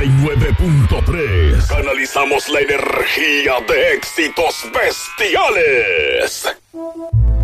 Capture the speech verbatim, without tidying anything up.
y nueve punto tres. Canalizamos la energía de éxitos bestiales.